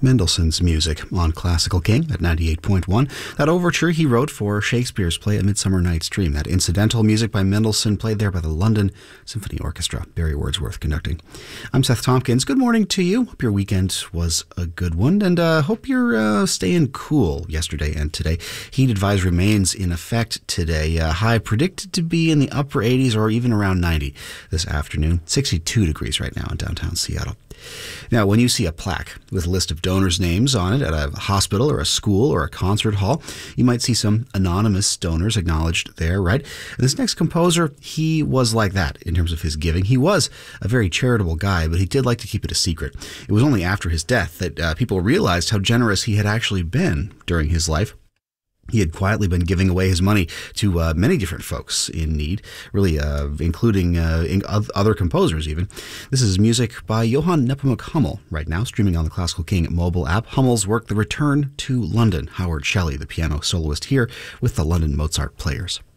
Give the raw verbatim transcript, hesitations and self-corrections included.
Mendelssohn's music on Classical King at ninety-eight point one. That overture he wrote for Shakespeare's play A Midsummer Night's Dream. That incidental music by Mendelssohn played there by the London Symphony Orchestra. Barry Wordsworth conducting. I'm Seth Tompkins. Good morning to you. Hope your weekend was a good one, and uh, hope you're uh, staying cool yesterday and today. Heat advisory remains in effect today. Uh, high predicted to be in the upper eighties or even around ninety this afternoon. sixty-two degrees right now in downtown Seattle. Now, when you see a plaque with a list of donors' names on it at a hospital or a school or a concert hall, you might see some anonymous donors acknowledged there, right? And this next composer, he was like that in terms of his giving. He was a very charitable guy, but he did like to keep it a secret. It was only after his death that uh, people realized how generous he had actually been during his life. He had quietly been giving away his money to uh, many different folks in need, really uh, including uh, in other composers even. This is music by Johann Nepomuk Hummel right now, streaming on the Classical King mobile app. Hummel's work, The Return to London. Howard Shelley, the piano soloist here with the London Mozart Players.